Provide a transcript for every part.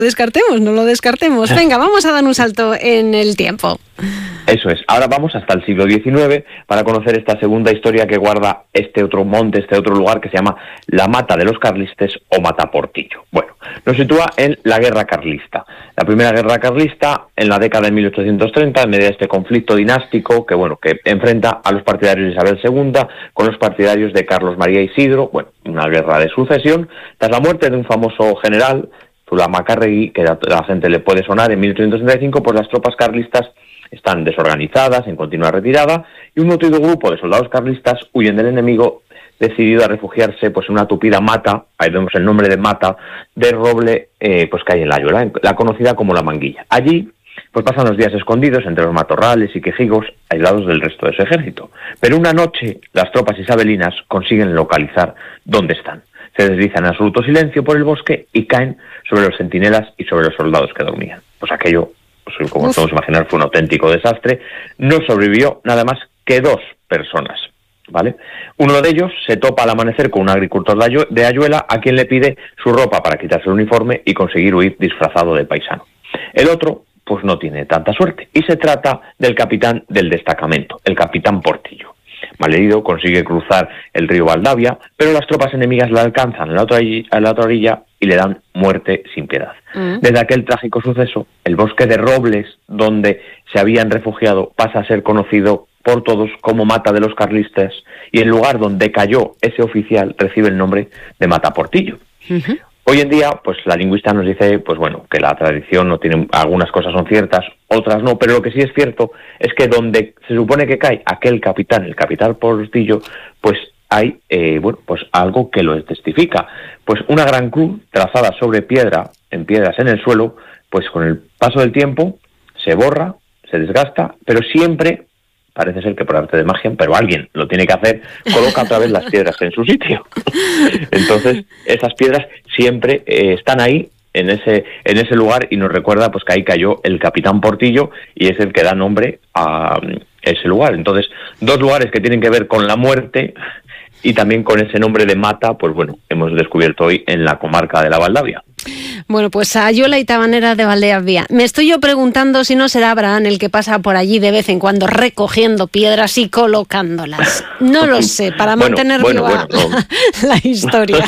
No lo descartemos. Venga, vamos a dar un salto en el tiempo. Eso es. Ahora vamos hasta el siglo XIX para conocer esta segunda historia que guarda este otro monte, este otro lugar que se llama la Mata de los Carlistes o Mataportillo. Bueno, nos sitúa en la Guerra Carlista. La primera Guerra Carlista en la década de 1830, en medio de este conflicto dinástico que enfrenta a los partidarios de Isabel II con los partidarios de Carlos María Isidro. Bueno, una guerra de sucesión. Tras la muerte de un famoso general, Zumalacárregui, que a la gente le puede sonar, en 1835, pues las tropas carlistas están desorganizadas, en continua retirada, y un nutrido grupo de soldados carlistas huyen del enemigo, decidido a refugiarse pues en una tupida mata, ahí vemos el nombre de mata, de roble pues que hay en la Ayuela, la conocida como La Manguilla. Allí pues pasan los días escondidos entre los matorrales y quejigos, aislados del resto de su ejército. Pero una noche las tropas isabelinas consiguen localizar dónde están. Se deslizan en absoluto silencio por el bosque y caen sobre los centinelas y sobre los soldados que dormían. Pues aquello, pues, como nos podemos imaginar, fue un auténtico desastre. No sobrevivió nada más que 2 personas, ¿vale? Uno de ellos se topa al amanecer con un agricultor de Ayuela, a quien le pide su ropa para quitarse el uniforme y conseguir huir disfrazado de paisano. El otro, pues no tiene tanta suerte, y se trata del capitán del destacamento, el capitán Portillo. Malherido, consigue cruzar el río Valdavia, pero las tropas enemigas la alcanzan a la otra orilla y le dan muerte sin piedad. Desde aquel trágico suceso, el bosque de robles donde se habían refugiado pasa a ser conocido por todos como Mata de los Carlistas, y el lugar donde cayó ese oficial recibe el nombre de Mataportillo. Hoy en día, pues la lingüista nos dice, pues bueno, que la tradición no tiene, algunas cosas son ciertas, otras no, pero lo que sí es cierto es que donde se supone que cae aquel capitán, el capitán Portillo, pues hay, pues algo que lo testifica. Pues una gran cruz trazada sobre piedras en el suelo, pues con el paso del tiempo se borra, se desgasta, pero siempre, parece ser que por arte de magia, pero alguien lo tiene que hacer, coloca otra vez las piedras en su sitio. Entonces, esas piedras siempre están ahí, en ese lugar, y nos recuerda pues que ahí cayó el capitán Portillo, y es el que da nombre a ese lugar. Entonces, 2 lugares que tienen que ver con la muerte y también con ese nombre de Mata, pues bueno, hemos descubierto hoy en la comarca de la Valdavia. Bueno, pues Ayuela y Tabanera de Valdavia. Me estoy yo preguntando si no será Abraham el que pasa por allí de vez en cuando recogiendo piedras y colocándolas. No lo sé, para mantener viva la historia.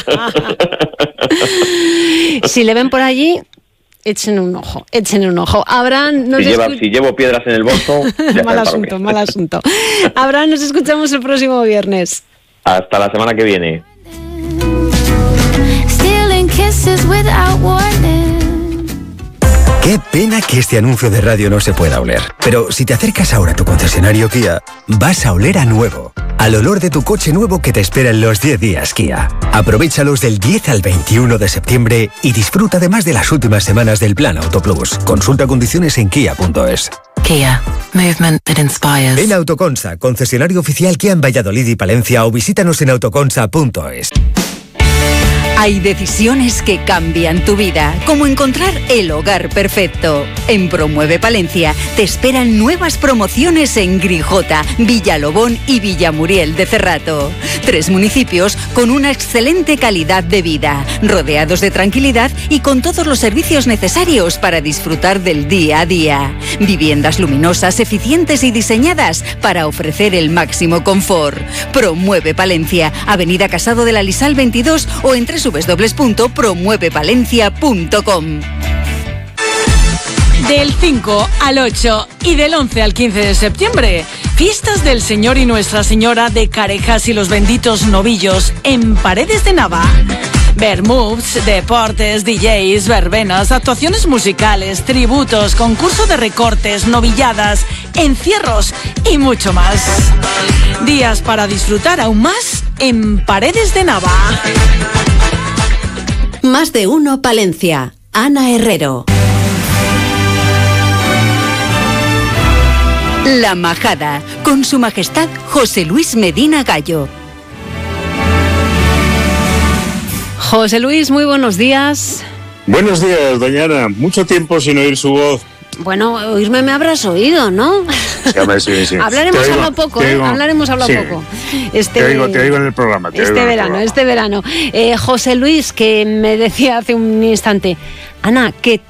Si le ven por allí, échenle un ojo. Abraham, si llevo piedras en el bolso, mal asunto. Abraham, nos escuchamos el próximo viernes. Hasta la semana que viene. Qué pena que este anuncio de radio no se pueda oler. Pero si te acercas ahora a tu concesionario Kia, vas a oler a nuevo. Al olor de tu coche nuevo que te espera en los 10 días Kia. Aprovéchalos del 10 al 21 de septiembre y disfruta además de las últimas semanas del Plan Auto Plus. Consulta condiciones en kia.es. Kia. Movement that inspires. Ven a Autoconsa, concesionario oficial Kia en Valladolid y Palencia, o visítanos en autoconsa.es. Hay decisiones que cambian tu vida, como encontrar el hogar perfecto. En Promueve Palencia te esperan nuevas promociones en Grijota, Villalobón y Villamuriel de Cerrato. 3 municipios con una excelente calidad de vida, rodeados de tranquilidad y con todos los servicios necesarios para disfrutar del día a día. Viviendas luminosas, eficientes y diseñadas para ofrecer el máximo confort. Promueve Palencia, Avenida Casado de la Lisal 22 o en www.promuevepalencia.com. Del 5 al 8 y del 11 al 15 de septiembre, fiestas del Señor y Nuestra Señora de Carejas y los benditos novillos en Paredes de Nava. Vermouths, deportes, DJs, verbenas, actuaciones musicales, tributos, concurso de recortes, novilladas, encierros y mucho más. Días para disfrutar aún más en Paredes de Nava. Más de uno Palencia. Ana Herrero. La Majada, con Su Majestad José Luis Medina Gallo. José Luis, muy buenos días. Buenos días, doña Ana. Mucho tiempo sin oír su voz. Bueno, oírme me habrás oído, ¿no? Sí. Hablaremos a lo poco, hablaremos a lo poco. Te oigo en el programa. Este verano. José Luis, que me decía hace un instante, Ana, que